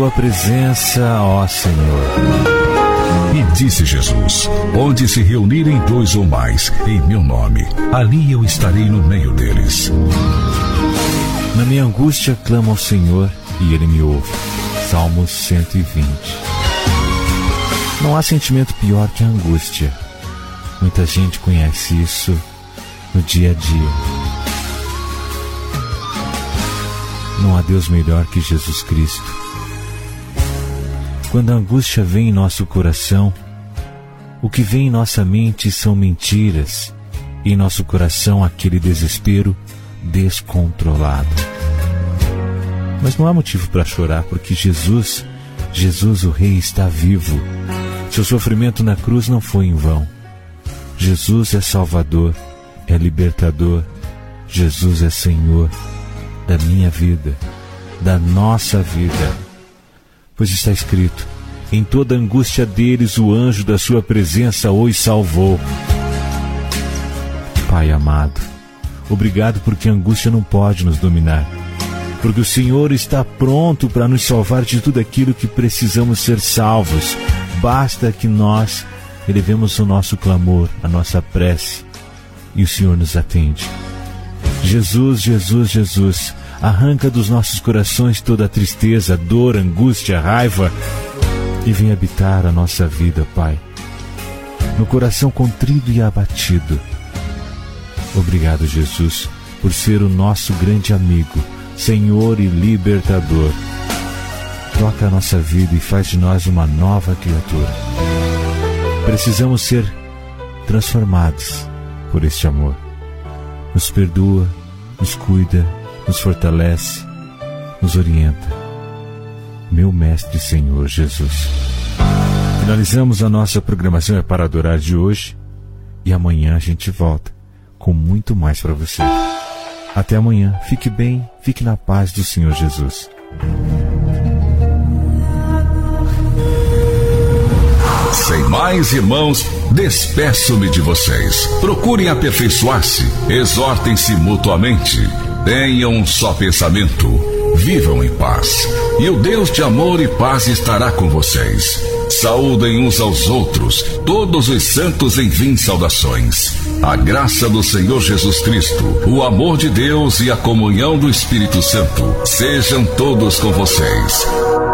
tua presença, ó Senhor. E disse Jesus: onde se reunirem 2 ou mais em meu nome, ali eu estarei no meio deles. Na minha angústia clamo ao Senhor e Ele me ouve. Salmos 120. Não há sentimento pior que a angústia. Muita gente conhece isso no dia a dia. Não há Deus melhor que Jesus Cristo. Quando a angústia vem em nosso coração, o que vem em nossa mente são mentiras, e em nosso coração aquele desespero descontrolado. Mas não há motivo para chorar, porque Jesus o Rei está vivo. Seu sofrimento na cruz não foi em vão. Jesus é Salvador, é Libertador. Jesus é Senhor da minha vida, da nossa vida. Pois está escrito: em toda a angústia deles o anjo da sua presença os salvou. Pai amado, obrigado porque a angústia não pode nos dominar, porque o Senhor está pronto para nos salvar de tudo aquilo que precisamos ser salvos. Basta que nós elevemos o nosso clamor, a nossa prece, e o Senhor nos atende. Jesus, Jesus, Jesus, arranca dos nossos corações toda a tristeza, dor, angústia, raiva, e vem habitar a nossa vida, Pai, no coração contrito e abatido. Obrigado, Jesus, por ser o nosso grande amigo, Senhor e Libertador. Toca a nossa vida e faz de nós uma nova criatura. Precisamos ser transformados por este amor. Nos perdoa, nos cuida, nos fortalece, nos orienta. Meu Mestre Senhor Jesus. Finalizamos a nossa programação É Para Adorar de hoje, e amanhã a gente volta com muito mais para você. Até amanhã. Fique bem, fique na paz do Senhor Jesus. Sem mais, irmãos, despeço-me de vocês. Procurem aperfeiçoar-se, exortem-se mutuamente, tenham um só pensamento, vivam em paz, e o Deus de amor e paz estará com vocês. Saúdem uns aos outros, todos os santos enviem saudações. A graça do Senhor Jesus Cristo, o amor de Deus e a comunhão do Espírito Santo sejam todos com vocês.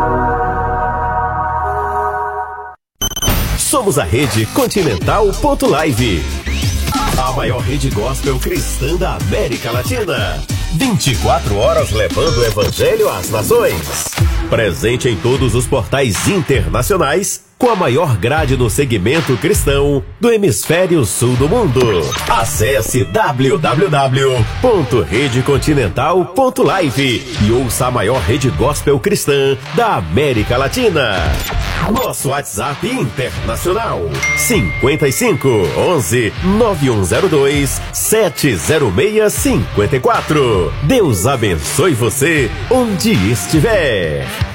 Somos a Rede Continental.live, a maior rede gospel cristã da América Latina. 24 horas levando o Evangelho às nações. Presente em todos os portais internacionais, com a maior grade no segmento cristão do hemisfério sul do mundo. Acesse www.redecontinental.live e ouça a maior rede gospel cristã da América Latina. Nosso WhatsApp internacional 55 11 9102 70654. Deus abençoe você onde estiver.